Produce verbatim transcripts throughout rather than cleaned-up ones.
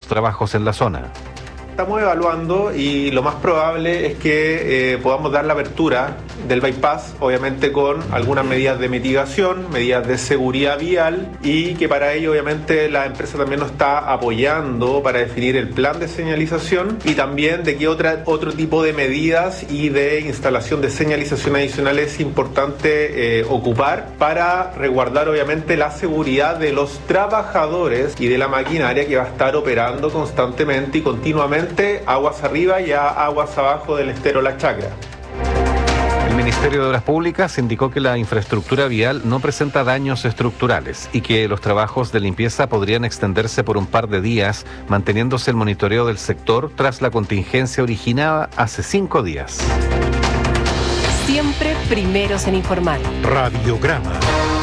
trabajos en la zona. Estamos evaluando y lo más probable es que eh, podamos dar la apertura del bypass, obviamente con algunas medidas de mitigación, medidas de seguridad vial, y que para ello obviamente la empresa también nos está apoyando para definir el plan de señalización y también de qué otra, otro tipo de medidas y de instalación de señalización adicional es importante eh, ocupar para resguardar obviamente la seguridad de los trabajadores y de la maquinaria que va a estar operando constantemente y continuamente aguas arriba y aguas abajo del estero La Chacra. El Ministerio de Obras Públicas indicó que la infraestructura vial no presenta daños estructurales y que los trabajos de limpieza podrían extenderse por un par de días, manteniéndose el monitoreo del sector tras la contingencia originada hace cinco días. Siempre primeros en informar. Radiograma.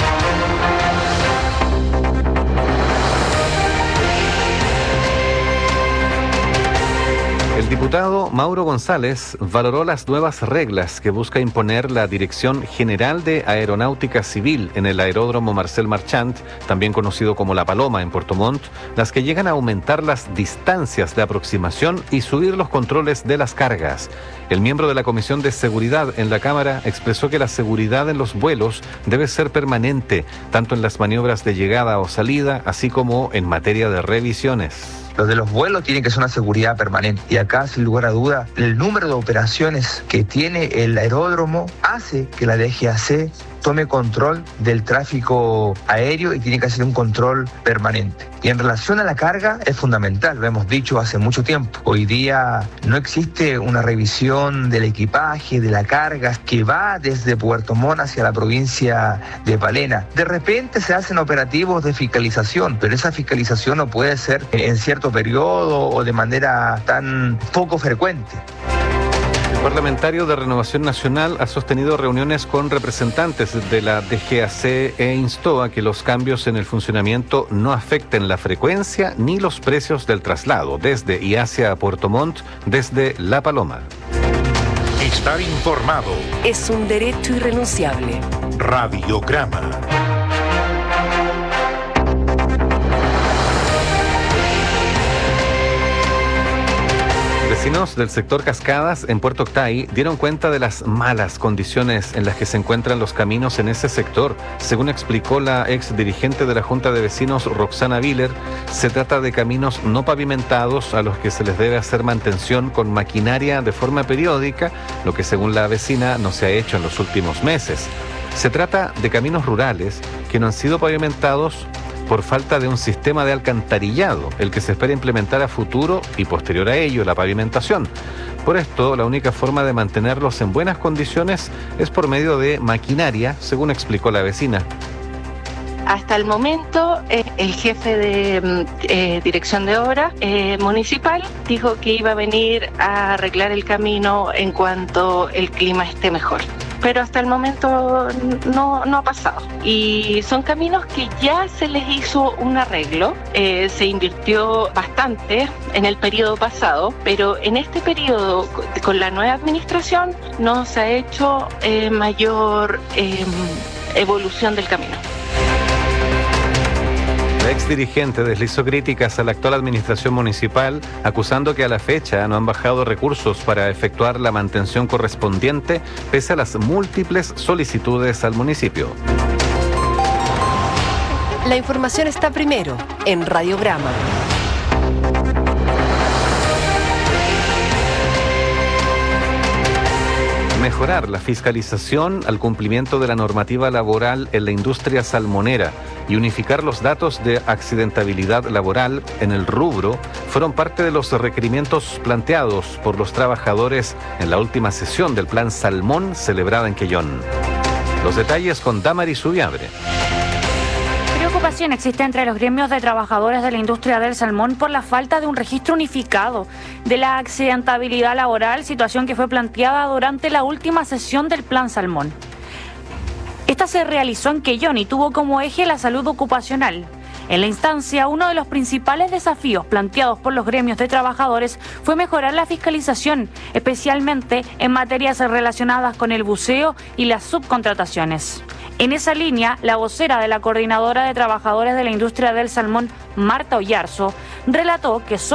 El diputado Mauro González valoró las nuevas reglas que busca imponer la Dirección General de Aeronáutica Civil en el aeródromo Marcel Marchant, también conocido como La Paloma en Puerto Montt, las que llegan a aumentar las distancias de aproximación y subir los controles de las cargas. El miembro de la Comisión de Seguridad en la Cámara expresó que la seguridad en los vuelos debe ser permanente, tanto en las maniobras de llegada o salida, así como en materia de revisiones. Lo de los vuelos tiene que ser una seguridad permanente. Y acá, sin lugar a duda, el número de operaciones que tiene el aeródromo hace que la D G A C tome control del tráfico aéreo y tiene que hacer un control permanente. Y en relación a la carga es fundamental, lo hemos dicho hace mucho tiempo. Hoy día no existe una revisión del equipaje, de la carga que va desde Puerto Montt hacia la provincia de Palena. De repente se hacen operativos de fiscalización, pero esa fiscalización no puede ser en cierto periodo o de manera tan poco frecuente. El parlamentario de Renovación Nacional ha sostenido reuniones con representantes de la D G A C e instó a que los cambios en el funcionamiento no afecten la frecuencia ni los precios del traslado desde y hacia Puerto Montt desde La Paloma. Estar informado es un derecho irrenunciable. Radiograma. Vecinos del sector Cascadas en Puerto Octay dieron cuenta de las malas condiciones en las que se encuentran los caminos en ese sector. Según explicó la ex dirigente de la Junta de Vecinos, Roxana Viller, se trata de caminos no pavimentados a los que se les debe hacer mantención con maquinaria de forma periódica, lo que según la vecina no se ha hecho en los últimos meses. Se trata de caminos rurales que no han sido pavimentados por falta de un sistema de alcantarillado, el que se espera implementar a futuro y posterior a ello la pavimentación. Por esto, la única forma de mantenerlos en buenas condiciones es por medio de maquinaria, según explicó la vecina. Hasta el momento, eh, el jefe de eh, Dirección de Obras eh, Municipal dijo que iba a venir a arreglar el camino en cuanto el clima esté mejor. Pero hasta el momento no, no ha pasado. Y son caminos que ya se les hizo un arreglo, eh, se invirtió bastante en el periodo pasado, pero en este periodo, con la nueva administración, no se ha hecho eh, mayor eh, evolución del camino. La exdirigente deslizó críticas a la actual administración municipal, acusando que a la fecha no han bajado recursos para efectuar la mantención correspondiente, pese a las múltiples solicitudes al municipio. La información está primero en Radiograma. Mejorar la fiscalización al cumplimiento de la normativa laboral en la industria salmonera y unificar los datos de accidentabilidad laboral en el rubro fueron parte de los requerimientos planteados por los trabajadores en la última sesión del Plan Salmón celebrada en Quellón. Los detalles con Damaris Ubiabre. Preocupación existe entre los gremios de trabajadores de la industria del salmón por la falta de un registro unificado de la accidentabilidad laboral, situación que fue planteada durante la última sesión del Plan Salmón. Esta se realizó en Quellón y tuvo como eje la salud ocupacional. En la instancia, uno de los principales desafíos planteados por los gremios de trabajadores fue mejorar la fiscalización, especialmente en materias relacionadas con el buceo y las subcontrataciones. En esa línea, la vocera de la Coordinadora de Trabajadores de la Industria del Salmón, Marta Oyarzo, relató que